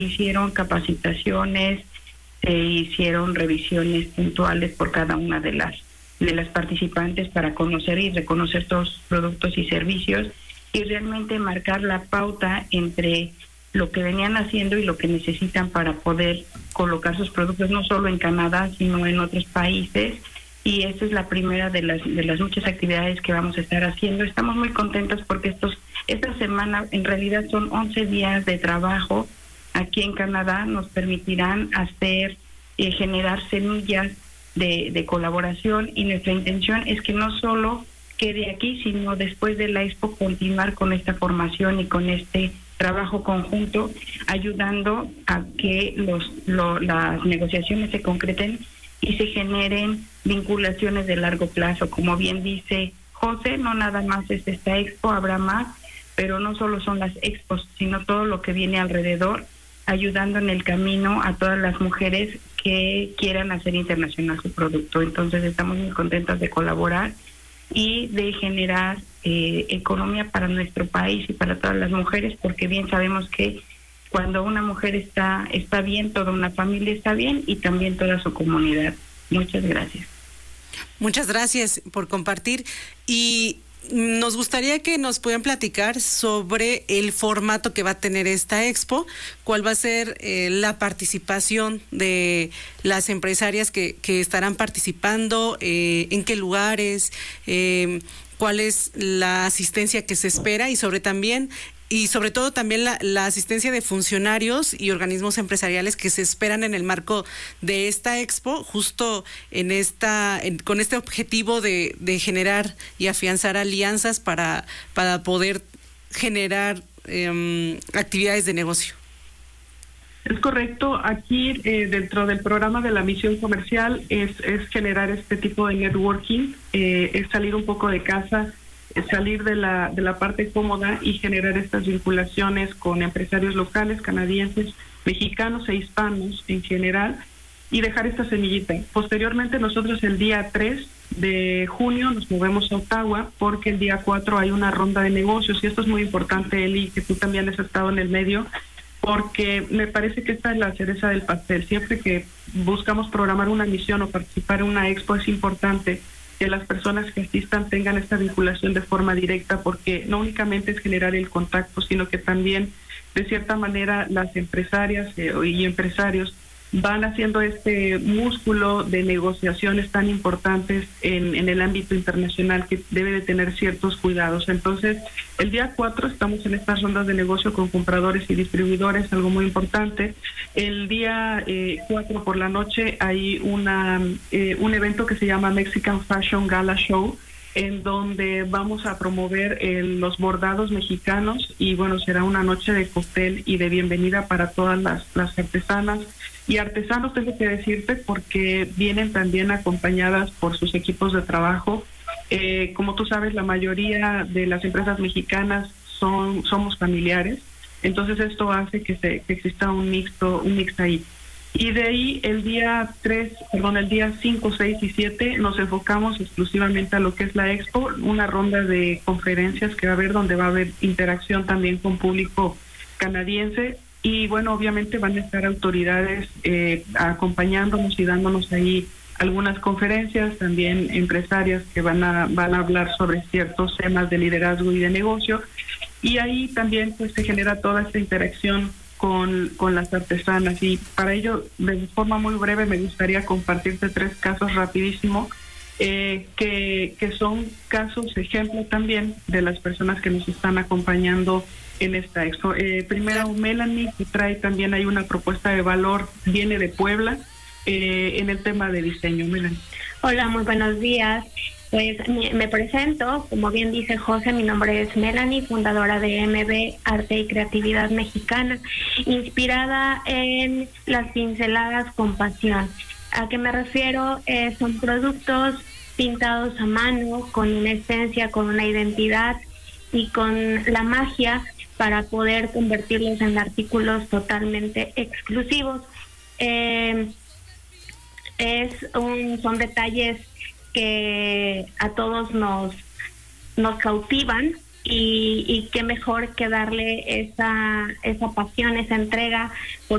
hicieron capacitaciones, se hicieron revisiones puntuales por cada una de las participantes para conocer y reconocer todos sus productos y servicios y realmente marcar la pauta entre lo que venían haciendo y lo que necesitan para poder colocar sus productos no solo en Canadá, sino en otros países. Y esta es la primera de las muchas actividades que vamos a estar haciendo. Estamos muy contentos porque esta semana en realidad son 11 días de trabajo aquí en Canadá, nos permitirán hacer generar semillas de colaboración, y nuestra intención es que no solo quede aquí, sino después de la Expo continuar con esta formación y con este trabajo conjunto, ayudando a que las negociaciones se concreten y se generen vinculaciones de largo plazo. Como bien dice José, no nada más es esta Expo, habrá más, pero no solo son las expos, sino todo lo que viene alrededor, ayudando en el camino a todas las mujeres que quieran hacer internacional su producto. Entonces estamos muy contentas de colaborar y de generar economía para nuestro país y para todas las mujeres, porque bien sabemos que cuando una mujer está bien, toda una familia está bien y también toda su comunidad. Muchas gracias. Muchas gracias por compartir, y nos gustaría que nos puedan platicar sobre el formato que va a tener esta expo, cuál va a ser la participación de las empresarias que estarán participando, en qué lugares, cuál es la asistencia que se espera y sobre todo también la asistencia de funcionarios y organismos empresariales que se esperan en el marco de esta expo, justo con este objetivo de generar y afianzar alianzas para poder generar actividades de negocio. Es correcto. Aquí dentro del programa de la misión comercial es generar este tipo de networking, es salir un poco de casa, salir de la parte cómoda y generar estas vinculaciones con empresarios locales, canadienses, mexicanos e hispanos en general, y dejar esta semillita. Posteriormente nosotros el día 3 de junio nos movemos a Ottawa, porque el día 4 hay una ronda de negocios, y esto es muy importante, Eli, que tú también has estado en el medio, porque me parece que esta es la cereza del pastel. Siempre que buscamos programar una misión o participar en una expo, es importante que las personas que asistan tengan esta vinculación de forma directa, porque no únicamente es generar el contacto, sino que también, de cierta manera, las empresarias y empresarios van haciendo este músculo de negociaciones tan importantes en el ámbito internacional, que debe de tener ciertos cuidados. Entonces, el día 4 estamos en estas rondas de negocio con compradores y distribuidores, algo muy importante. El día 4 por la noche hay un evento que se llama Mexican Fashion Gala Show, en donde vamos a promover los bordados mexicanos, y bueno, será una noche de cóctel y de bienvenida para todas las artesanas y artesanos, tengo que decirte, porque vienen también acompañadas por sus equipos de trabajo. Como tú sabes, la mayoría de las empresas mexicanas somos familiares, entonces esto hace que exista un mix ahí. Y de ahí el día 5, 6 y 7 nos enfocamos exclusivamente a lo que es la expo, una ronda de conferencias que va a haber, donde va a haber interacción también con público canadiense, y bueno, obviamente van a estar autoridades acompañándonos y dándonos ahí algunas conferencias, también empresarias que van a hablar sobre ciertos temas de liderazgo y de negocio, y ahí también pues se genera toda esta interacción con las artesanas. Y para ello, de forma muy breve, me gustaría compartirte 3 casos rapidísimo, que son casos ejemplo también de las personas que nos están acompañando en esta expo. Primero, Melanie, que trae también hay una propuesta de valor, viene de Puebla, en el tema de diseño. Melanie. Hola, muy buenos días. Pues me presento, como bien dice José, mi nombre es Melanie, fundadora de MB Arte y Creatividad Mexicana, inspirada en las pinceladas con pasión. ¿A qué me refiero? Son productos pintados a mano, con una esencia, con una identidad y con la magia para poder convertirlos en artículos totalmente exclusivos. Son detalles que a todos nos cautivan, y qué mejor que darle esa pasión, esa entrega por